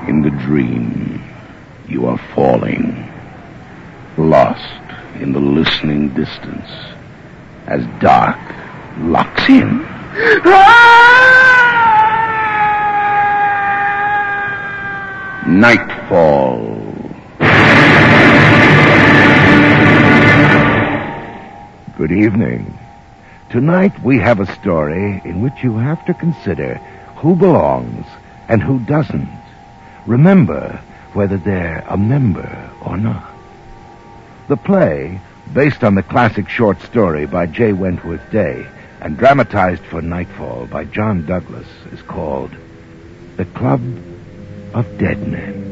In the dream, you are falling, lost in the listening distance, as dark locks in. Nightfall. Good evening. Tonight we have a story in which you have to consider who belongs and who doesn't. Remember whether they're a member or not. The play, based on the classic short story by J. Wentworth Day and dramatized for Nightfall by John Douglas, is called The Club of Dead Men.